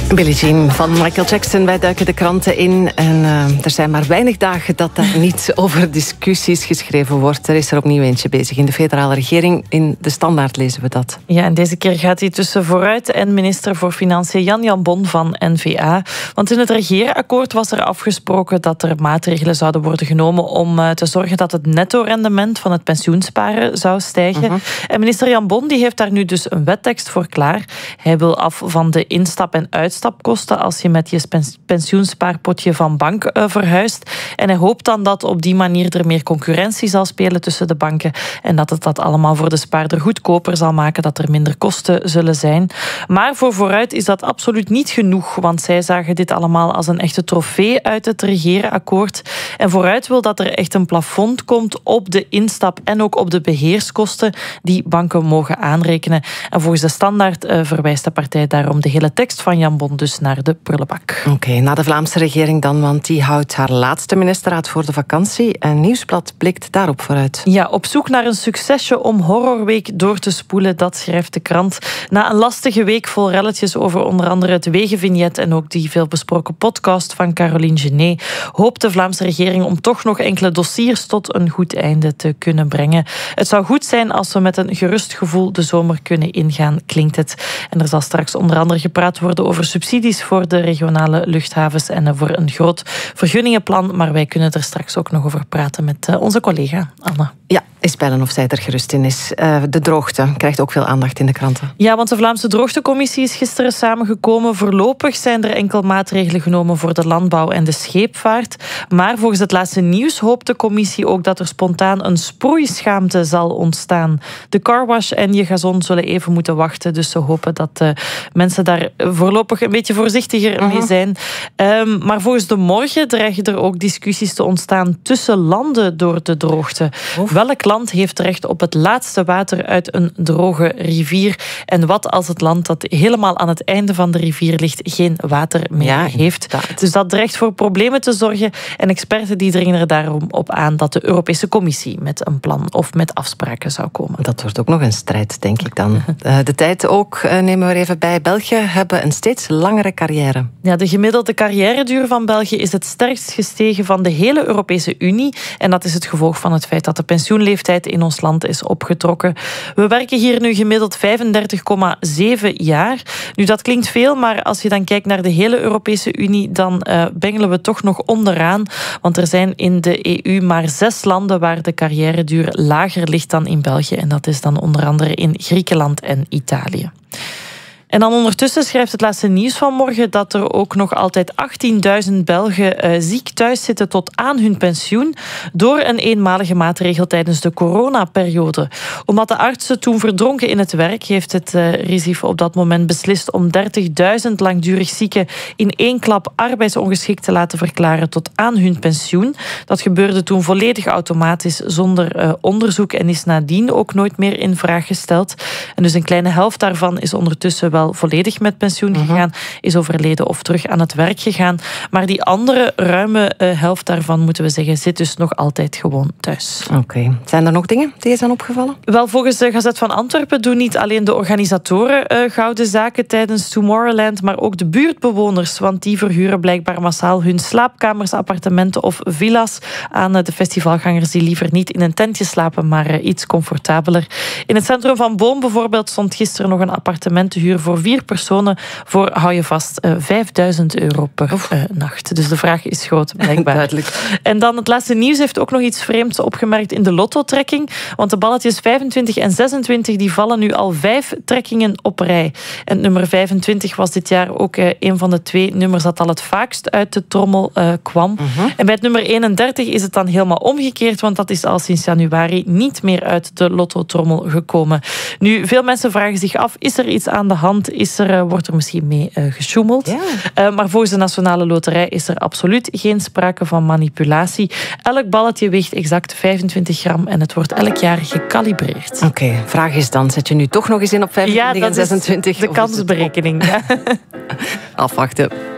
Billie Jean van Michael Jackson. Wij duiken de kranten in en er zijn maar weinig dagen dat daar niet over discussies geschreven wordt. Er is er opnieuw eentje bezig in de federale regering. In de Standaard lezen we dat. Ja, en deze keer gaat hij tussen Vooruit en minister voor Financiën Jan Bon van N-VA. Want in het regeerakkoord was er afgesproken dat er maatregelen zouden worden genomen om te zorgen dat het netto-rendement van het pensioensparen zou stijgen. En minister Jan Bon die heeft daar nu dus een wettekst voor klaar. Hij wil af van de instap- en uitstapkosten als je met je pensioenspaarpotje van bank verhuist. En hij hoopt dan dat op die manier er meer concurrentie zal spelen tussen de banken en dat het dat allemaal voor de spaarder goedkoper zal maken, dat er minder kosten zullen zijn. Maar voor Vooruit is dat absoluut niet genoeg, want zij zagen dit allemaal als een echte trofee uit het regeerakkoord. En Vooruit wil dat er echt een plafond komt op de instap- en ook op de beheerskosten die banken mogen aanrekenen. En volgens de Standaard verwijst de partij daarom de hele tekst van Jan Bon dus naar de prullenbak. Oké, na de Vlaamse regering dan, want die houdt haar laatste ministerraad voor de vakantie. En Nieuwsblad blikt daarop vooruit. Ja, op zoek naar een succesje om Horrorweek door te spoelen, dat schrijft de krant. Na een lastige week vol relletjes over onder andere het wegenvignet en ook die veelbesproken podcast van Caroline Genet, hoopt de Vlaamse regering om toch nog enkele dossiers tot een goed einde te kunnen brengen. Het zou goed zijn als we met een gerust gevoel de zomer kunnen ingaan, klinkt het. En er zal straks onder andere gepraat worden over subsidies voor de regionale luchthavens en voor een groot vergunningenplan. Maar wij kunnen er straks ook nog over praten met onze collega Anne. Ja, eens bellen of zij er gerust in is. De droogte krijgt ook veel aandacht in de kranten. Ja, want de Vlaamse Droogtecommissie is gisteren samengekomen. Voorlopig zijn er enkel maatregelen genomen voor de landbouw en de scheepvaart. Maar volgens het laatste nieuws hoopt de commissie ook dat er spontaan een sproeischaamte zal ontstaan. De carwash en je gazon zullen even moeten wachten. Dus ze hopen dat mensen daar voorlopig een beetje voorzichtiger mee zijn. Maar volgens de Morgen dreigen er ook discussies te ontstaan tussen landen door de droogte. Welk land heeft recht op het laatste water uit een droge rivier? En wat als het land dat helemaal aan het einde van de rivier ligt geen water meer heeft? Dus dat dreigt voor problemen te zorgen. En experten die dringen er daarom op aan dat de Europese Commissie met een plan of met afspraken zou komen. Dat wordt ook nog een strijd, denk ik dan. De tijd ook, nemen we er even bij. België hebben een steeds langere carrière. Ja, de gemiddelde carrièreduur van België is het sterkst gestegen van de hele Europese Unie. En dat is het gevolg van het feit dat de pensioenleeftijd in ons land is opgetrokken. We werken hier nu gemiddeld 35,7 jaar. Nu, dat klinkt veel, maar als je dan kijkt naar de hele Europese Unie, dan bengelen we toch nog onderaan. Want er zijn in de EU maar 6 landen waar de carrièreduur lager ligt dan in België. En dat is dan onder andere in Griekenland en Italië. En dan ondertussen schrijft het laatste nieuws van morgen dat er ook nog altijd 18.000 Belgen ziek thuis zitten tot aan hun pensioen door een eenmalige maatregel tijdens de coronaperiode. Omdat de artsen toen verdronken in het werk, heeft het RISIF op dat moment beslist om 30.000 langdurig zieken in één klap arbeidsongeschikt te laten verklaren tot aan hun pensioen. Dat gebeurde toen volledig automatisch zonder onderzoek en is nadien ook nooit meer in vraag gesteld. En dus een kleine helft daarvan is ondertussen wel volledig met pensioen gegaan, is overleden of terug aan het werk gegaan. Maar die andere ruime helft daarvan, moeten we zeggen, zit dus nog altijd gewoon thuis. Oké. Zijn er nog dingen die je zijn opgevallen? Wel, volgens de Gazet van Antwerpen doen niet alleen de organisatoren gouden zaken tijdens Tomorrowland, maar ook de buurtbewoners, want die verhuren blijkbaar massaal hun slaapkamers, appartementen of villa's aan de festivalgangers die liever niet in een tentje slapen, maar iets comfortabeler. In het centrum van Boom bijvoorbeeld stond gisteren nog een appartement te huur voor 4 personen voor, hou je vast, €5.000 per nacht. Dus de vraag is groot, blijkbaar. Duidelijk. En dan het laatste nieuws heeft ook nog iets vreemds opgemerkt in de lottotrekking. Want de balletjes 25 en 26 die vallen nu al 5 trekkingen op rij. En nummer 25 was dit jaar ook een van de 2 nummers dat al het vaakst uit de trommel kwam. En bij het nummer 31 is het dan helemaal omgekeerd, want dat is al sinds januari niet meer uit de lottotrommel gekomen. Nu, veel mensen vragen zich af, is er iets aan de hand? Wordt er misschien mee gesjoemeld? Ja. Maar volgens de Nationale Loterij is er absoluut geen sprake van manipulatie. Elk balletje weegt exact 25 gram en het wordt elk jaar gekalibreerd. Oké, vraag is dan, zet je nu toch nog eens in op 25 en 26? De kansberekening. Ja. Afwachten.